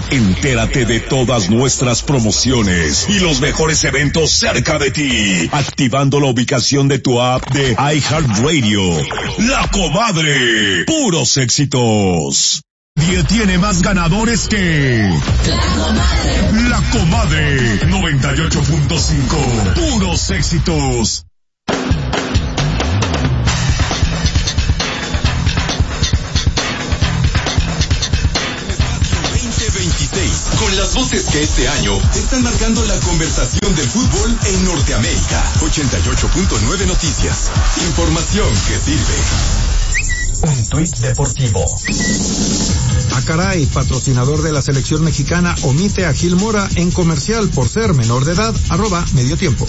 Entérate de todas nuestras promociones y los mejores eventos cerca de ti, activando la ubicación de tu app de iHeartRadio. La Comadre, puros éxitos. Y tiene más ganadores que La Comadre 98.5, puros éxitos. Con las voces que este año están marcando la conversación del fútbol en Norteamérica. 88.9 Noticias. Información que sirve. Un tuit deportivo. A caray, patrocinador de la selección mexicana omite a Gil Mora en comercial por ser menor de edad. @mediotiempo.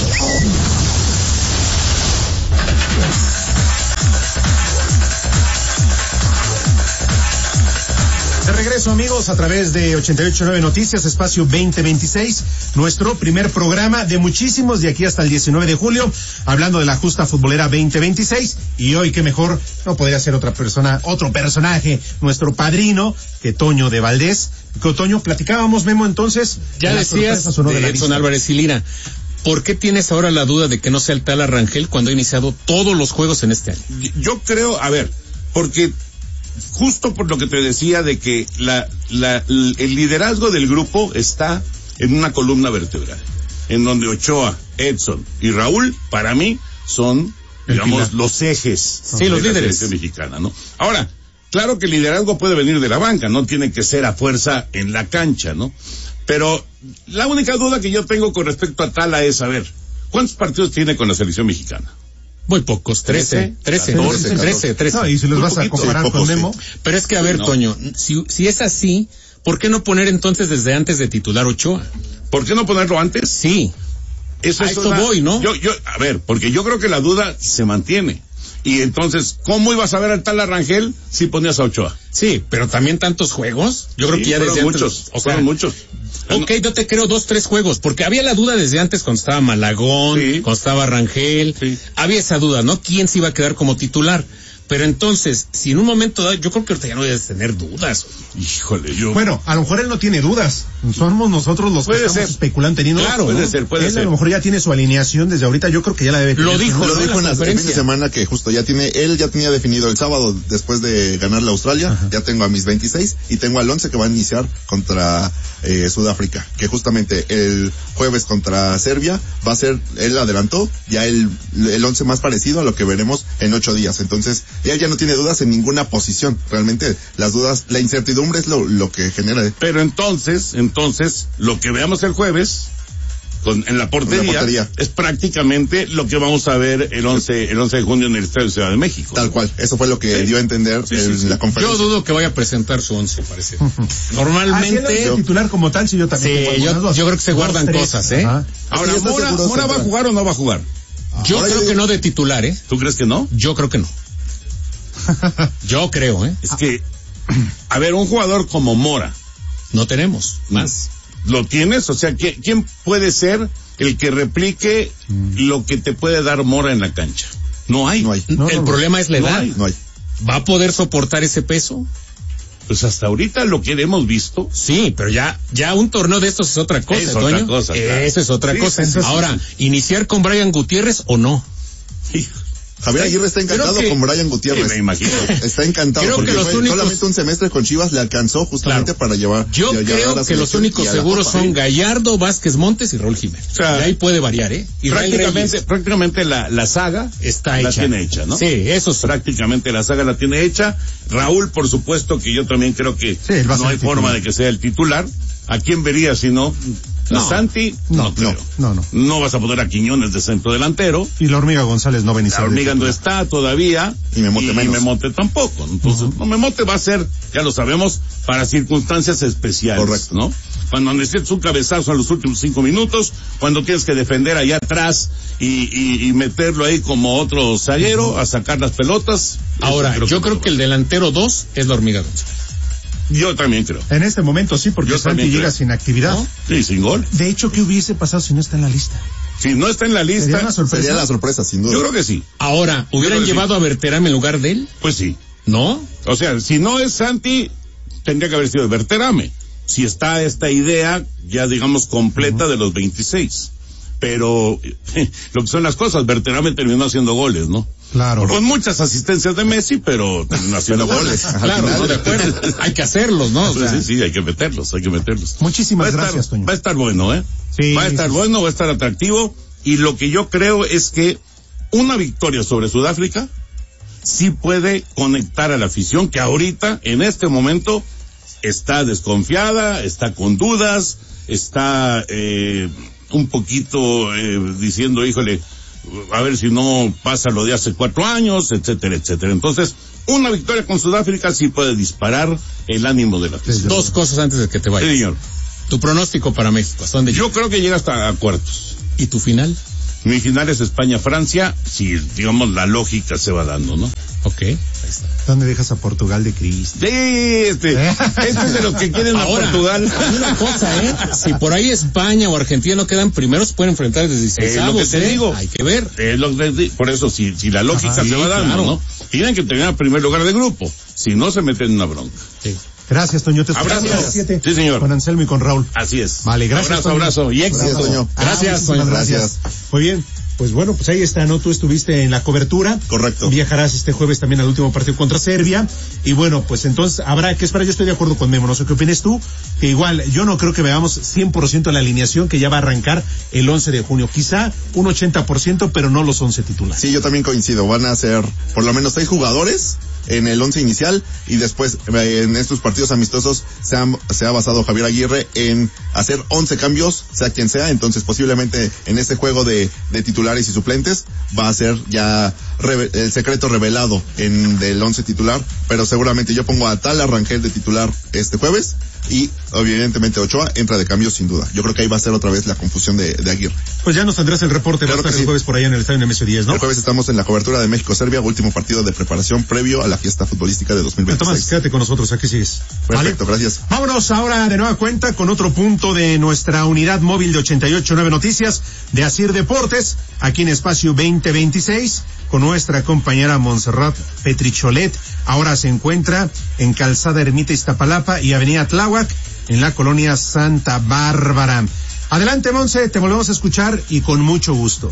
De regreso, amigos, a través de 88.9 Noticias, espacio 2026, nuestro primer programa de muchísimos de aquí hasta el 19 de julio, hablando de la justa futbolera 2026, y hoy qué mejor, no podría ser otro personaje, nuestro padrino, que Toño de Valdés. Con Toño platicábamos, Memo, entonces. Ya decías de Edson Álvarez y Lira. ¿Por qué tienes ahora la duda de que no sea el tal Rangel cuando ha iniciado todos los juegos en este año? Yo creo, porque justo por lo que te decía de que el liderazgo del grupo está en una columna vertebral, en donde Ochoa, Edson y Raúl, para mí, son, digamos, los ejes de los líderes la selección mexicana, ¿no? Ahora, claro que el liderazgo puede venir de la banca, no tiene que ser a fuerza en la cancha, ¿no? Pero la única duda que yo tengo con respecto a Tala es, ¿cuántos partidos tiene con la selección mexicana? Muy pocos, 13. No, y si los vas a comparar con Memo. Pero es que, Toño, si es así, ¿por qué no poner entonces desde antes de titular Ochoa? ¿Por qué no ponerlo antes? Sí. Eso voy, ¿no? Porque yo creo que la duda se mantiene. Y entonces, ¿cómo ibas a ver al tal Rangel si ponías a Ochoa? Sí, pero también tantos juegos. Yo creo que ya desde muchos, antes. Fueron muchos. Ok, yo te creo 2-3 juegos, porque había la duda desde antes cuando estaba Malagón, cuando estaba Rangel. Sí. Había esa duda, ¿no? ¿Quién se iba a quedar como titular? Pero entonces, si en un momento dado, yo creo que ahorita ya no debes tener dudas. Híjole, Bueno, a lo mejor él no tiene dudas. Somos nosotros los que estamos especulando teniendo. Claro, puede ser. Él a lo mejor ya tiene su alineación desde ahorita, yo creo que ya la debe tener. Lo dijo en la fin de semana que justo él ya tenía definido el sábado después de ganar la Australia. Ajá. Ya tengo a mis 26 y tengo al 11 que va a iniciar contra Sudáfrica, que justamente el jueves contra Serbia va a ser, él adelantó ya el 11 más parecido a lo que veremos en 8 días. Entonces, él ya no tiene dudas en ninguna posición. Realmente las dudas, la incertidumbre es lo que genera. Pero entonces, lo que veamos el jueves en la portería es prácticamente lo que vamos a ver el 11 de junio en el Estadio Ciudad de México. Tal cual, eso fue lo que dio a entender la conferencia. Yo dudo que vaya a presentar su 11, parece. Normalmente el titular como tal, si yo también. Sí, yo creo que se guardan cosas, Ahora, ¿Mora va a jugar o no va a jugar? Yo creo que no de titular, ¿Tú crees que no? Yo creo que no. Yo creo, Es que, un jugador como Mora. No tenemos más. ¿Lo tienes? O sea, ¿quién puede ser el que replique lo que te puede dar Mora en la cancha? No hay. El problema es la edad. No hay. ¿Va a poder soportar ese peso? Pues hasta ahorita lo que hemos visto. Sí, pero ya un torneo de estos es otra cosa, es Toño. Otra cosa, claro. Eso es otra cosa. Ahora, ¿iniciar con Brian Gutiérrez o no? Sí. Javier Aguirre está encantado con Brian Gutiérrez. Sí, me imagino. Está encantado porque solamente un semestre con Chivas le alcanzó justamente para llevar. Yo creo que los únicos seguros son Gallardo, Vázquez Montes y Raúl Jiménez. O sea, y ahí puede variar, prácticamente la saga está la tiene hecha, ¿no? Sí, eso sí. Prácticamente la saga la tiene hecha. Raúl, por supuesto, que yo también creo que no hay forma de que sea el titular. ¿A quién vería si no? A Santi, no creo. No vas a poner a Quiñones de centro delantero. Y la Hormiga González no ven. La Hormiga no está todavía. Y Memote tampoco. Entonces, Memote va a ser, ya lo sabemos, para circunstancias especiales. Correcto. ¿No? Cuando necesitas un cabezazo en los últimos 5 minutos, cuando tienes que defender allá atrás y meterlo ahí como otro zaguero a sacar las pelotas. Ahora, yo creo que el delantero 2 es la Hormiga González. Yo también creo. En este momento sí, porque Santi llega sin actividad. ¿No? Sí, sin gol. De hecho, ¿qué hubiese pasado si no está en la lista? Si no está en la lista, sería la sorpresa, sin duda. Yo creo que sí. Ahora, ¿hubieran llevado a Berterame en lugar de él? Pues sí. ¿No? O sea, si no es Santi, tendría que haber sido Berterame. si está esta idea ya digamos completa de los 26. Pero lo que son las cosas, Berterame terminó haciendo goles, ¿no? Claro. Con muchas asistencias de Messi, pero terminó haciendo goles. Claro, no, de acuerdo. Hay que hacerlos, ¿no? O sea, sí, hay que meterlos. Muchísimas gracias, Toño. Va a estar bueno, ¿eh? Sí, va a estar bueno, va a estar atractivo. Y lo que yo creo es que una victoria sobre Sudáfrica sí puede conectar a la afición que ahorita, en este momento, está desconfiada, está con dudas, está un poquito diciendo, híjole, a ver si no pasa lo de hace 4 años, etcétera, etcétera. Entonces, una victoria con Sudáfrica sí puede disparar el ánimo de la afición. 2 cosas antes de que te vayas. Sí, señor. Tu pronóstico para México, ¿hasta dónde llega? Yo creo que llega hasta a cuartos. ¿Y tu final? Mi final es España-Francia, si, digamos, la lógica se va dando, ¿no? Ok, ahí está. ¿Dónde dejas a Portugal de Cristo? Sí, este es de los que quieren Ahora, a Portugal. Una cosa, si por ahí España o Argentina no quedan primeros, pueden enfrentar desde 16. Lo que te digo. Hay que ver. Por eso, si la lógica se va dando, claro, ¿no? Tienen que terminar en primer lugar de grupo, si no se meten en una bronca. Sí. Gracias, Toño. Te escuchamos a las 7. Sí, señor. Con Anselmo y con Raúl. Así es. Vale, gracias. Abrazo y éxito. Gracias, Toño. Gracias, Toño. Gracias. Muy bien. Pues bueno, pues ahí está, ¿no? Tú estuviste en la cobertura. Correcto. Viajarás este jueves también al último partido contra Serbia. Y bueno, pues entonces habrá que esperar. Yo estoy de acuerdo con Memo, no sé qué opinas tú. Que igual, yo no creo que veamos 100% la alineación que ya va a arrancar el 11 de junio. Quizá un 80%, pero no los 11 titulares. Sí, yo también coincido. Van a ser por lo menos 6 jugadores en el 11 inicial y después en estos partidos amistosos se ha basado Javier Aguirre en hacer 11 cambios, sea quien sea. Entonces posiblemente en este juego de titulares y suplentes va a ser ya el secreto revelado del 11 titular, pero seguramente yo pongo a Tala Rangel de titular este jueves y evidentemente Ochoa entra de cambio sin duda. Yo creo que ahí va a ser otra vez la confusión de Aguirre. Pues ya nos tendrás el reporte, Claro va a estar que el sí. jueves por allá en el estadio Nemesio 10, ¿no? El jueves estamos en la cobertura de México-Serbia, último partido de preparación previo a la fiesta futbolística de 2026. Tomás, quédate con nosotros, aquí sigues. Perfecto, ¿Vale? gracias. Vámonos ahora de nueva cuenta con otro punto de nuestra unidad móvil de 88.9 Noticias de Asir Deportes, aquí en Espacio 2026, con nuestra compañera Montserrat Petricholet. Ahora se encuentra en Calzada Ermita Iztapalapa y Avenida Tláhuac, en la colonia Santa Bárbara. Adelante, Monse, te volvemos a escuchar y con mucho gusto.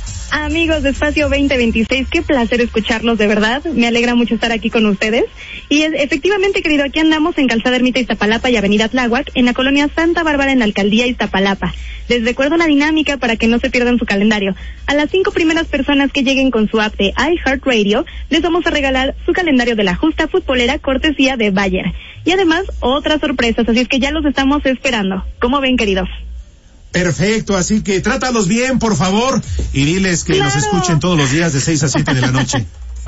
Amigos de Espacio 2026, qué placer escucharlos, de verdad. Me alegra mucho estar aquí con ustedes. Y efectivamente, querido, aquí andamos en Calzada Ermita Iztapalapa y Avenida Tláhuac, en la colonia Santa Bárbara, en la alcaldía Iztapalapa. Les recuerdo la dinámica para que no se pierdan su calendario. A las 5 primeras personas que lleguen con su app de iHeartRadio, les vamos a regalar su calendario de la justa futbolera cortesía de Bayer. Y además, otras sorpresas, así es que ya los estamos esperando. ¿Cómo ven, queridos? Perfecto, así que trátalos bien, por favor, y diles que ¡Claro! nos escuchen todos los días de 6 a 7 de la noche.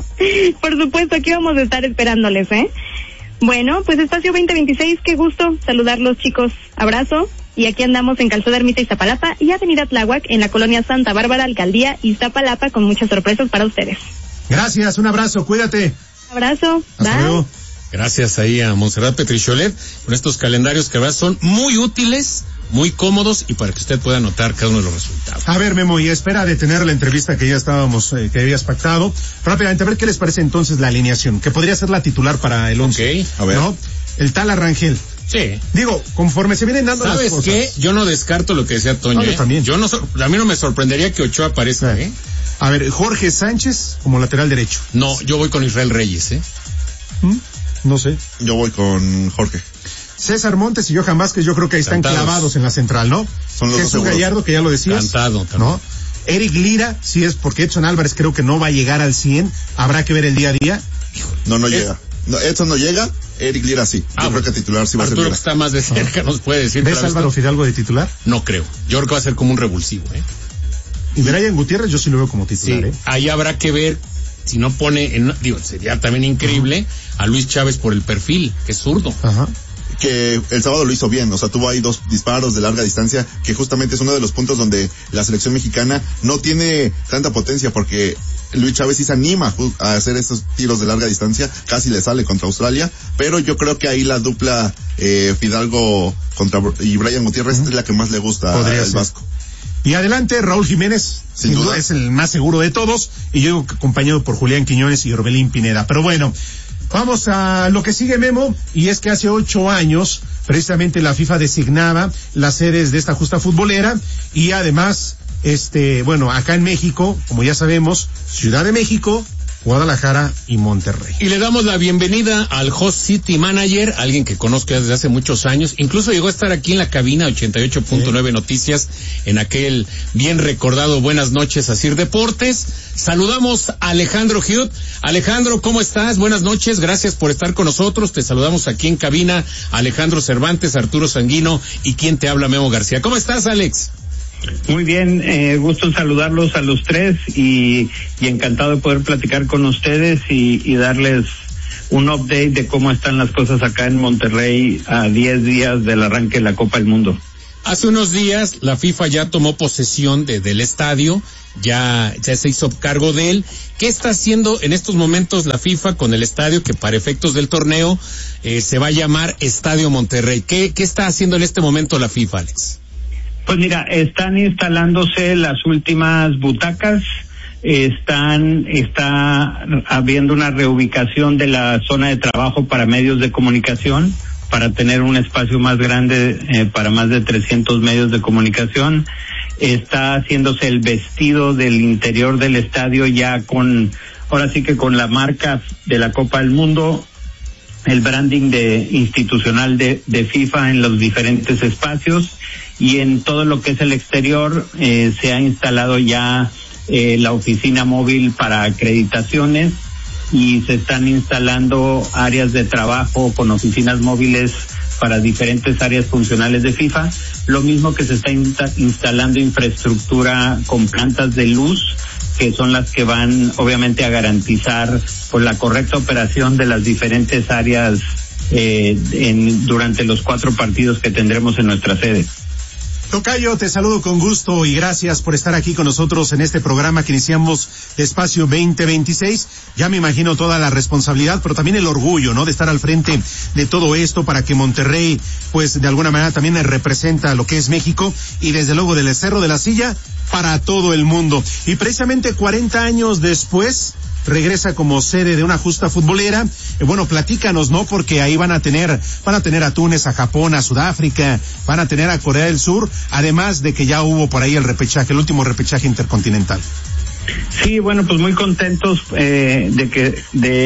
Por supuesto, aquí vamos a estar esperándoles, ¿eh? Bueno, pues Espacio 2026, qué gusto saludarlos, chicos. Abrazo. Y aquí andamos en Calzada Ermita Iztapalapa y Avenida Tláhuac, en la colonia Santa Bárbara, alcaldía Iztapalapa, con muchas sorpresas para ustedes. Gracias, un abrazo, cuídate. Abrazo. Hasta Bye. luego. Gracias ahí a Montserrat Petricholet con estos calendarios que verdad son muy útiles, muy cómodos y para que usted pueda notar cada uno de los resultados. A ver, Memo, y espera de tener la entrevista que ya estábamos, que habías pactado. Rápidamente, a ver qué les parece entonces la alineación, que podría ser la titular para el 11. Ok, a ver. ¿No? El tal Arrangel. Sí. Digo, conforme se vienen dando las ¿Sabes cosas. qué? Yo no descarto lo que decía Toño. No, yo también. A mí no me sorprendería que Ochoa aparezca, ¿eh? A ver, Jorge Sánchez como lateral derecho. No, yo voy con Israel Reyes, ¿eh? No sé. Yo voy con Jorge. César Montes y Johan Vázquez, yo creo que ahí están Cantados. clavados en la central, ¿no? Son los dos Jesús seguros. Gallardo, que ya lo decías. Cantado también. ¿No? Eric Lira, sí es porque Edson Álvarez creo que no va a llegar al 100. Habrá que ver el día a día. No llega. No, Edson no llega, Eric Lira sí. Yo creo que titular sí va a ser Arturo, que Lira. está más de cerca, nos puede decir. ¿Ves otra vez, Álvaro ¿no? Fidalgo de titular? No creo. Yo creo que va a ser como un revulsivo, ¿eh? Y Brian Gutiérrez yo sí lo veo como titular, Sí, ahí habrá que ver si no pone, sería también increíble a Luis Chávez por el perfil, que es zurdo. Ajá. Que el sábado lo hizo bien, o sea, tuvo ahí 2 disparos de larga distancia, que justamente es uno de los puntos donde la selección mexicana no tiene tanta potencia, porque Luis Chávez sí se anima a hacer esos tiros de larga distancia, casi le sale contra Australia, pero yo creo que ahí la dupla Fidalgo y Brian Gutiérrez es la que más le gusta Podría al ser. Vasco. Y adelante, Raúl Jiménez, Sin duda. es el más seguro de todos, y yo digo que acompañado por Julián Quiñones y Orbelín Pineda. Pero bueno, vamos a lo que sigue, Memo, y es que hace 8 años precisamente la FIFA designaba las sedes de esta justa futbolera y además, acá en México, como ya sabemos, Ciudad de México, Guadalajara y Monterrey. Y le damos la bienvenida al Host City Manager, alguien que conozco desde hace muchos años, incluso llegó a estar aquí en la cabina 88.9 Noticias, en aquel bien recordado Buenas noches a Sir Deportes. Saludamos a Alejandro Hugh. Alejandro, ¿cómo estás? Buenas noches, gracias por estar con nosotros. Te saludamos aquí en cabina, Alejandro Cervantes, Arturo Sanguino y quien te habla, Memo García. ¿Cómo estás, Alex? Muy bien, gusto en saludarlos a los tres y encantado de poder platicar con ustedes y darles un update de cómo están las cosas acá en Monterrey a 10 días del arranque de la Copa del Mundo. Hace unos días la FIFA ya tomó posesión del estadio, ya se hizo cargo de él. ¿Qué está haciendo en estos momentos la FIFA con el estadio que para efectos del torneo se va a llamar Estadio Monterrey? ¿Qué está haciendo en este momento la FIFA, Alex? Pues mira, están instalándose las últimas butacas, está habiendo una reubicación de la zona de trabajo para medios de comunicación, para tener un espacio más grande para más de 300 medios de comunicación. Está haciéndose el vestido del interior del estadio ya ahora sí que con la marca de la Copa del Mundo, el branding institucional de FIFA en los diferentes espacios. Y en todo lo que es el exterior se ha instalado ya la oficina móvil para acreditaciones y se están instalando áreas de trabajo con oficinas móviles para diferentes áreas funcionales de FIFA. Lo mismo que se está instalando infraestructura con plantas de luz, que son las que van obviamente a garantizar pues la correcta operación de las diferentes áreas durante los 4 partidos que tendremos en nuestra sede. Tocayo, te saludo con gusto y gracias por estar aquí con nosotros en este programa que iniciamos Espacio 2026. Ya me imagino toda la responsabilidad, pero también el orgullo, ¿no?, de estar al frente de todo esto para que Monterrey, pues de alguna manera también representa lo que es México y desde luego del Cerro de la Silla para todo el mundo. Y precisamente 40 años después regresa como sede de una justa futbolera. Bueno, platícanos, ¿no? Porque ahí van a tener a Túnez, a Japón, a Sudáfrica, van a tener a Corea del Sur, además de que ya hubo por ahí el último repechaje intercontinental. Sí, bueno, pues muy contentos de que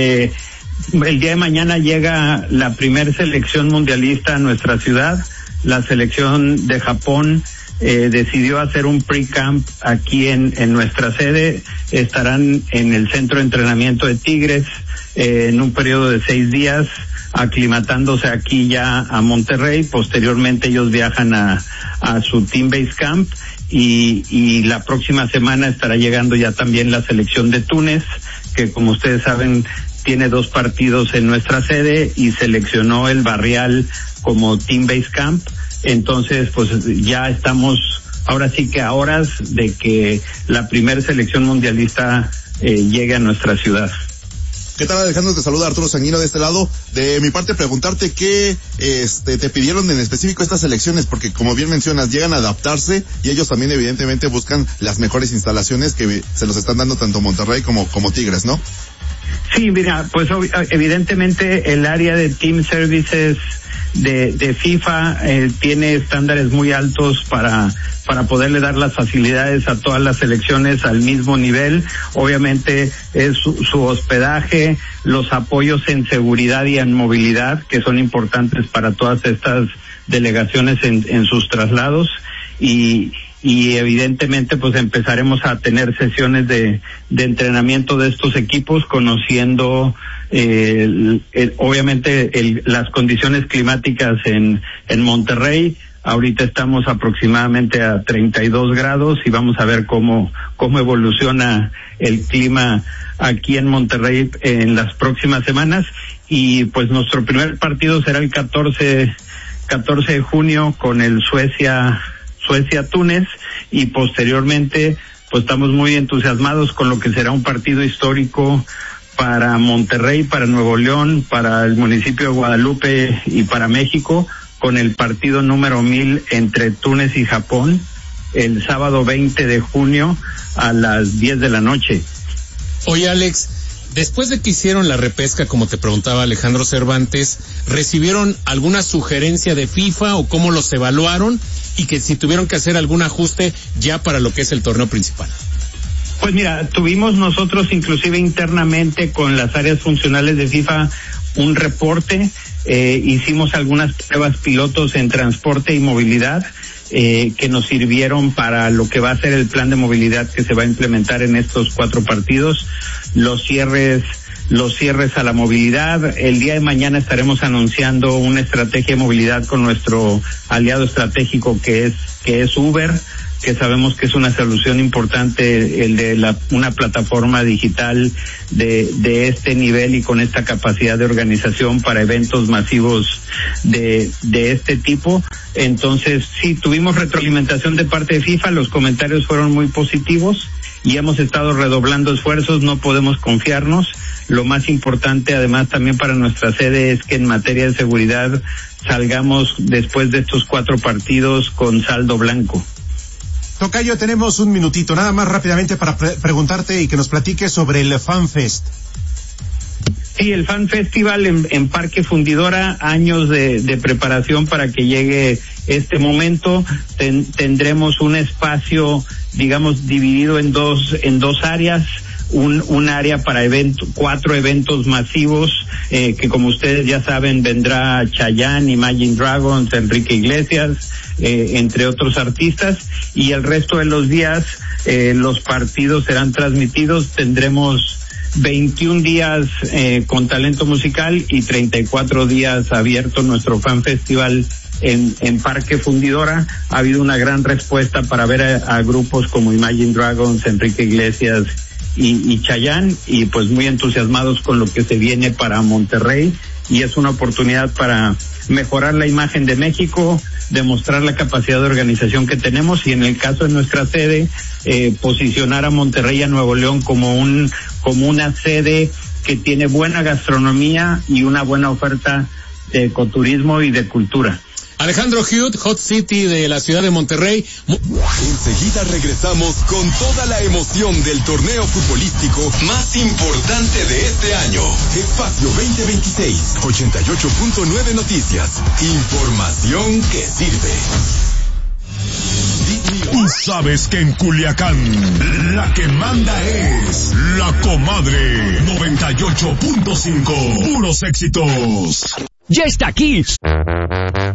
el día de mañana llega la primer selección mundialista a nuestra ciudad. La selección de Japón decidió hacer un pre-camp aquí en nuestra sede. Estarán en el centro de entrenamiento de Tigres en un periodo de 6 días, aclimatándose aquí ya a Monterrey. Posteriormente ellos viajan a su team base camp y la próxima semana estará llegando ya también la selección de Túnez, que como ustedes saben tiene 2 partidos en nuestra sede y seleccionó el Barrial como team base camp. Entonces, pues ya estamos ahora sí que a horas de que la primer selección mundialista llegue a nuestra ciudad. ¿Qué tal, Alejandro? Te saluda Arturo Sanguino de este lado. De mi parte, preguntarte qué te pidieron en específico estas selecciones, porque como bien mencionas, llegan a adaptarse y ellos también evidentemente buscan las mejores instalaciones que se los están dando tanto Monterrey como Tigres, ¿no? Sí, mira, pues evidentemente el área de Team Services de FIFA tiene estándares muy altos para poderle dar las facilidades a todas las selecciones al mismo nivel. Obviamente es su hospedaje, los apoyos en seguridad y en movilidad, que son importantes para todas estas delegaciones en sus traslados, y evidentemente pues empezaremos a tener sesiones de entrenamiento de estos equipos, conociendo obviamente las condiciones climáticas en Monterrey. Ahorita estamos aproximadamente a 32 grados y vamos a ver cómo evoluciona el clima aquí en Monterrey en las próximas semanas. Y pues nuestro primer partido será el 14 de junio con el Suecia-Túnez, y posteriormente pues estamos muy entusiasmados con lo que será un partido histórico para Monterrey, para Nuevo León, para el municipio de Guadalupe y para México, con el partido número 1000 entre Túnez y Japón el sábado 20 de junio a las 10 de la noche. Oye, Alex, Después de que hicieron la repesca, como te preguntaba Alejandro Cervantes, ¿recibieron alguna sugerencia de FIFA o cómo los evaluaron? Y que si tuvieron que hacer algún ajuste ya para lo que es el torneo principal. Pues mira, tuvimos nosotros inclusive internamente con las áreas funcionales de FIFA un reporte, hicimos algunas pruebas pilotos en transporte y movilidad, que nos sirvieron para lo que va a ser el plan de movilidad que se va a implementar en estos 4 partidos, los cierres a la movilidad. El día de mañana estaremos anunciando una estrategia de movilidad con nuestro aliado estratégico que es Uber, que sabemos que es una solución importante el de una plataforma digital de este nivel y con esta capacidad de organización para eventos masivos de este tipo. Entonces, sí, tuvimos retroalimentación de parte de FIFA, los comentarios fueron muy positivos y hemos estado redoblando esfuerzos, no podemos confiarnos. Lo más importante, además, también para nuestra sede es que en materia de seguridad salgamos después de estos 4 partidos con saldo blanco. Tocayo, tenemos un minutito, nada más rápidamente para preguntarte y que nos platiques sobre el FanFest. Sí, el Fan Festival en Parque Fundidora, años de preparación para que llegue este momento. Tendremos un espacio, digamos, dividido en dos áreas. Un área para 4 eventos masivos, que como ustedes ya saben vendrá Chayanne, Imagine Dragons, Enrique Iglesias, entre otros artistas, y el resto de los días los partidos serán transmitidos. Tendremos 21 días con talento musical y 34 días abierto nuestro Fan Festival en Parque Fundidora. Ha habido una gran respuesta para ver a grupos como Imagine Dragons, Enrique Iglesias y Chayanne, y pues muy entusiasmados con lo que se viene para Monterrey, y es una oportunidad para mejorar la imagen de México, demostrar la capacidad de organización que tenemos, y en el caso de nuestra sede, posicionar a Monterrey y a Nuevo León como una sede que tiene buena gastronomía y una buena oferta de ecoturismo y de cultura. Alejandro Hughes, Hot City de la ciudad de Monterrey. Enseguida regresamos con toda la emoción del torneo futbolístico más importante de este año. Espacio 2026, 88.9 Noticias. Información que sirve. Tú sabes que en Culiacán la que manda es La Comadre 98.5. Puros éxitos. Ya está aquí